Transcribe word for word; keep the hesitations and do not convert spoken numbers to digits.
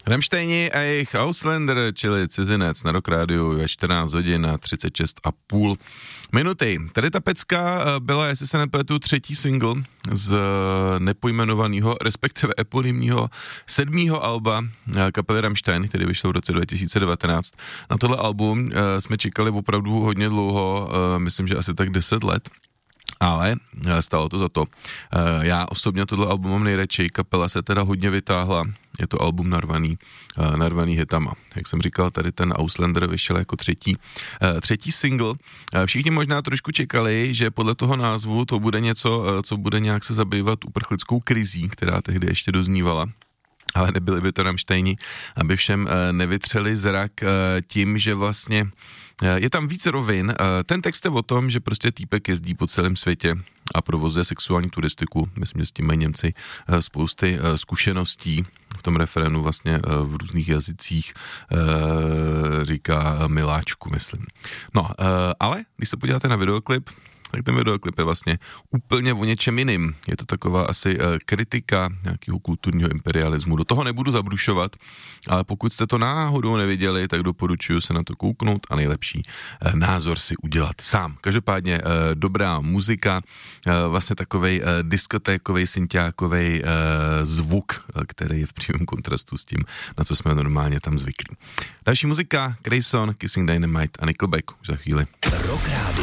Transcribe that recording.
Rammsteini a jejich Ausländer, čili cizinec na Rock Rádiu ve čtrnáct hodin a třicet šest a půl minuty. Tady ta pecka byla, jestli se nepletu, třetí single z nepojmenovaného, respektive eponymního sedmého alba kapely Rammstein, který vyšel v roce dva tisíce devatenáct. Na tohle album jsme čekali opravdu hodně dlouho, myslím, že asi tak deset let. Ale stalo to za to. Já osobně tohle album mám nejradši, kapela se teda hodně vytáhla, je to album narvaný, narvaný hitama. Jak jsem říkal, tady ten Ausländer vyšel jako třetí, třetí single. Všichni možná trošku čekali, že podle toho názvu to bude něco, co bude nějak se zabývat uprchlickou krizí, která tehdy ještě doznívala. Ale nebyli by to Rammsteini, aby všem nevytřeli zrak tím, že vlastně je tam víc rovin. Ten text je o tom, že prostě týpek jezdí po celém světě a provozuje sexuální turistiku. Myslím, že s tím mají Němci spousty zkušeností. V tom referénu vlastně v různých jazycích říká miláčku, myslím. No, ale když se podíváte na videoklip, tak ten videoklip je vlastně úplně o něčem jiným. Je to taková asi kritika nějakého kulturního imperialismu. Do toho nebudu zabrušovat, ale pokud jste to náhodou neviděli, tak doporučuji se na to kouknout a nejlepší názor si udělat sám. Každopádně dobrá muzika, vlastně takovej diskotékovej, synťákovej zvuk, který je v přímém kontrastu s tím, na co jsme normálně tam zvyklí. Další muzika, Grayson, Kissing Dynamite a Nickelback už za chvíli. Rock Radio.